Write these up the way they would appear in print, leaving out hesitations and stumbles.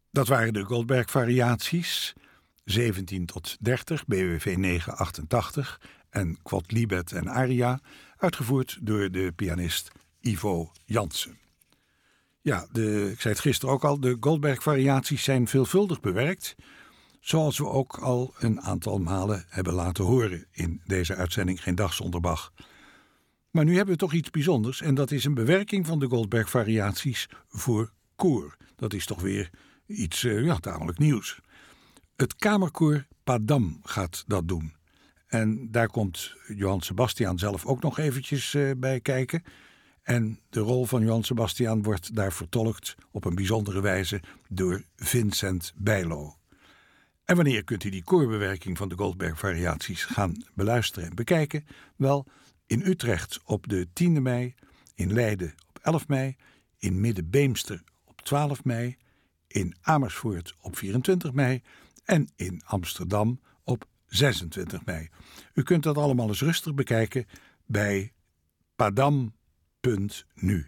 Dat waren de Goldberg-variaties, 17 tot 30, BWV 988 en Quodlibet en aria, uitgevoerd door de pianist Ivo Jansen. Ja, ik zei het gisteren ook al, de Goldberg-variaties zijn veelvuldig bewerkt, zoals we ook al een aantal malen hebben laten horen in deze uitzending Geen Dag Zonder Bach. Maar nu hebben we toch iets bijzonders en dat is een bewerking van de Goldberg-variaties voor koor. Dat is toch weer iets tamelijk nieuws. Het kamerkoor Padam gaat dat doen. En daar komt Johann Sebastian zelf ook nog eventjes bij kijken. En de rol van Johann Sebastian wordt daar vertolkt op een bijzondere wijze door Vincent Bijlo. En wanneer kunt u die koorbewerking van de Goldberg-variaties gaan beluisteren en bekijken? Wel, in Utrecht op de 10e mei, in Leiden op 11 mei, in Middenbeemster op 12 mei, in Amersfoort op 24 mei en in Amsterdam op 26 mei. U kunt dat allemaal eens rustig bekijken bij padam.nu.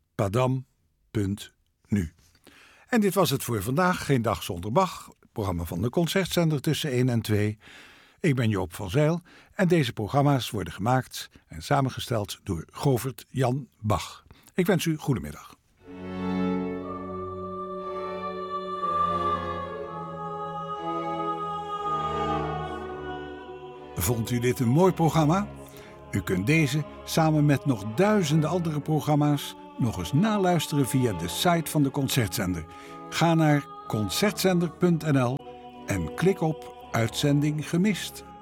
Padam.nu. En dit was het voor vandaag. Geen Dag Zonder Bach. Programma van de Concertzender tussen 1 en 2. Ik ben Joop van Zijl en deze programma's worden gemaakt en samengesteld door Govert Jan Bach. Ik wens u goedemiddag. Vond u dit een mooi programma? U kunt deze samen met nog duizenden andere programma's nog eens naluisteren via de site van de Concertzender. Ga naar concertzender.nl en klik op Uitzending gemist.